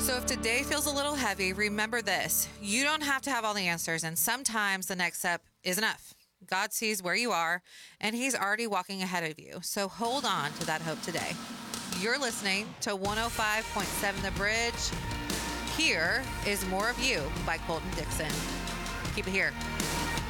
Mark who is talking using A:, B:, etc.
A: So if today feels a little heavy, remember this. You don't have to have all the answers, and sometimes the next step is enough. God sees where you are, and he's already walking ahead of you. So hold on to that hope today. You're listening to 105.7 The Bridge. Here is More of You by Colton Dixon. Keep it here.